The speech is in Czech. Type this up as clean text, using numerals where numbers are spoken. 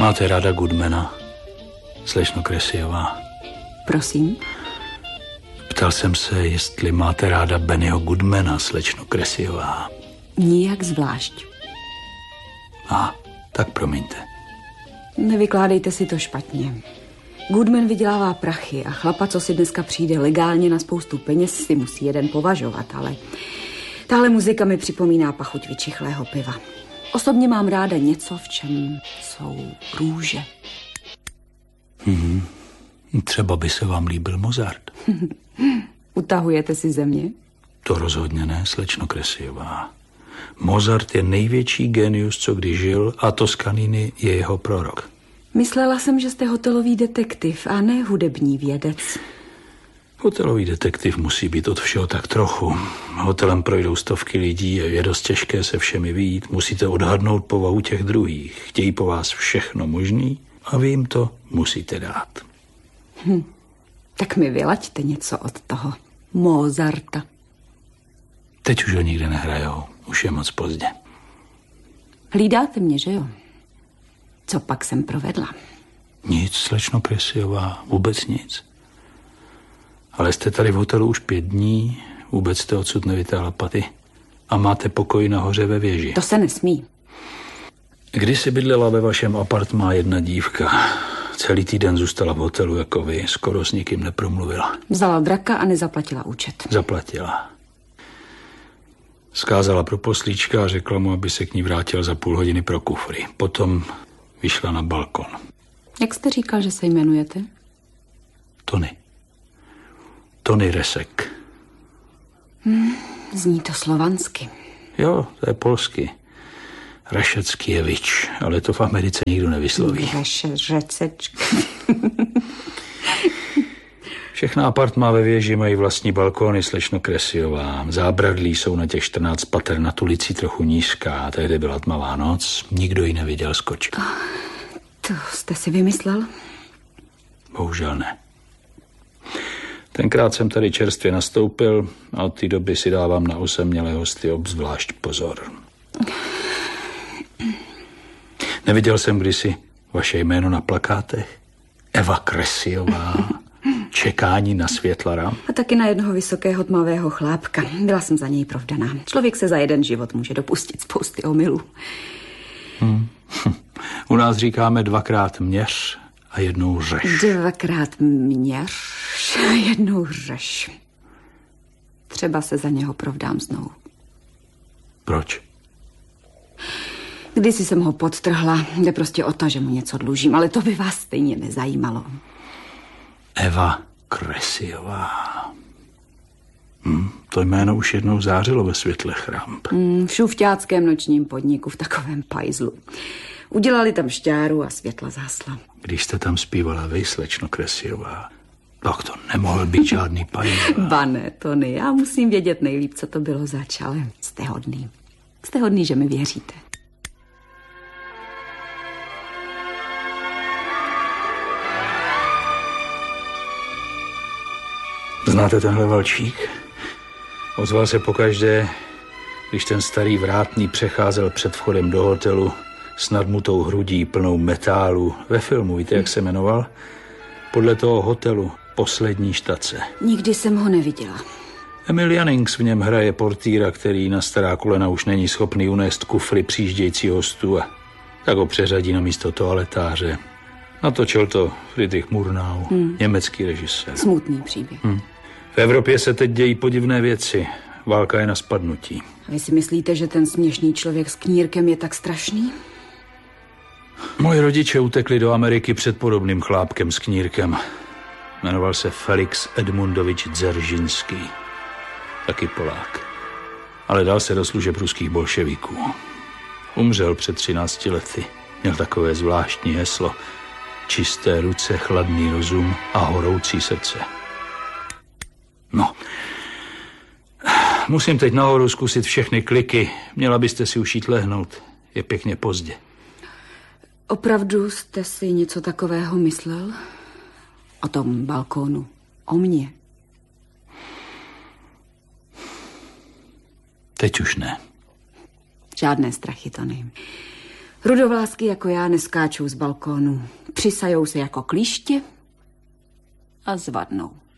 Máte ráda Goodmana, slečno Kresiová? Prosím? Ptal jsem se, jestli máte ráda Bennyho Goodmana, slečno Kresiová. Nijak zvlášť. Tak promiňte. Nevykládejte si to špatně. Goodman vydělává prachy a chlapa, co si dneska přijde legálně na spoustu peněz, si musí jeden považovat, ale tahle muzika mi připomíná pachuť vyčichlého piva. Osobně mám ráda něco, v čem jsou růže. Třeba by se vám líbil Mozart. Utahujete si ze mě? To rozhodně ne, slečno Kresiová. Mozart je největší genius, co kdy žil, a Toscanini je jeho prorok. Myslela jsem, že jste hotelový detektiv a ne hudební vědec. Hotelový detektiv musí být od všeho tak trochu. Hotelem projdou stovky lidí, je dost těžké se všemi vyjít. Musíte odhadnout povahu těch druhých. Chtějí po vás všechno možný a vy jim to musíte dát. Tak mi vylaďte něco od toho Mozarta. Teď už ho nikde nehrajou. Už je moc pozdě. Hlídáte mě, že jo? Co pak jsem provedla? Nic, slečno Kresiová, vůbec nic. Ale jste tady v hotelu už 5 dní, vůbec jste odsud nevytáhla paty a máte pokoj nahoře ve věži. To se nesmí. Kdysi bydlela ve vašem apartmá jedna dívka. Celý týden zůstala v hotelu jako vy, skoro s nikým nepromluvila. Vzala draka a nezaplatila účet. Zaplatila. Zkázala pro poslíčka a řekla mu, aby se k ní vrátil za půl hodiny pro kufry. Potom vyšla na balkon. Jak jste říkal, že se jmenujete? Tony Resek. Zní to slovansky. Jo, to je polsky. Rešeckievič, ale to v Americe nikdo nevysloví. Řecečka. Všechna apartmá ve věži mají vlastní balkóny, slečno Kresiová. Zábradlí jsou na těch 14 pater nad ulicí trochu nízká. Tehdy byla tmavá noc, nikdo ji neviděl skočit. To jste si vymyslel? Bohužel ne. Tenkrát jsem tady čerstvě nastoupil a od té doby si dávám na osamělé hosty obzvlášť pozor. Neviděl jsem kdysi vaše jméno na plakátech? Eva Kresiová. Čekání na světlara. A taky na jednoho vysokého tmavého chlápka. Byla jsem za něj provdaná. Člověk se za jeden život může dopustit spousty omylů. U nás říkáme 2krát měř a jednou řeš. 2krát měř a jednou řeš. Třeba se za něho provdám znovu. Proč? Kdysi jsem ho podtrhla. Jde prostě o to, že mu něco dlužím, ale to by vás stejně nezajímalo. Eva Kresiová. To jméno už jednou zářilo ve světle chramp. V šufťáckém nočním podniku v takovém pajzlu. Udělali tam šťáru a světla zásla. Když jste tam zpívala vy, slečno Kresiová, tak to nemohl být žádný pajzl. Ba ne, Tony, já musím vědět nejlíp, co to bylo zač, ale jste hodný. Jste hodný, že mi věříte. Znáte tenhle valčík? Ozval se pokaždé, když ten starý vrátný přecházel před vchodem do hotelu s nadmutou hrudí plnou metálu. Ve filmu, víte, jak se jmenoval? Podle toho hotelu Poslední štace. Nikdy jsem ho neviděla. Emil Jannings v něm hraje portýra, který na stará kolena už není schopný unést kufry přijíždějící hostů a tak ho přeřadí na místo toaletáře. Natočil to Friedrich Murnau, německý režisér. Smutný příběh. V Evropě se teď dějí podivné věci. Válka je na spadnutí. A vy si myslíte, že ten směšný člověk s knírkem je tak strašný? Moji rodiče utekli do Ameriky před podobným chlápkem s knírkem. Jmenoval se Felix Edmundovič Dzeržinský. Taky Polák. Ale dal se do služeb ruských bolševiků. Umřel před 13 lety. Měl takové zvláštní heslo. Čisté ruce, chladný rozum a horoucí srdce. No. Musím teď nahoru zkusit všechny kliky. Měla byste si už jít lehnout. Je pěkně pozdě. Opravdu jste si něco takového myslel? O tom balkónu? O mně? Teď už ne. Žádné strachy, Tony. Rudovlásky jako já neskáčou z balkónu. Přisajou se jako klíště a zvadnou.